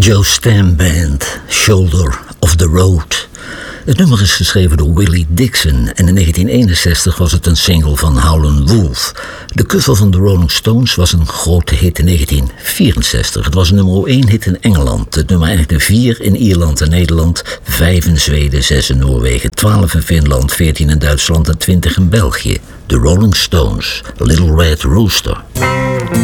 Joe Stam Band, Shoulder of the Road. Het nummer is geschreven door Willie Dixon en in 1961 was het een single van Howlin' Wolf. De cover van de Rolling Stones was een grote hit in 1964. Het was een nummer 1 hit in Engeland. Het nummer eindigde 4 in Ierland en Nederland, 5 in Zweden, 6 in Noorwegen, 12 in Finland, 14 in Duitsland en 20 in België. De Rolling Stones, Little Red Rooster.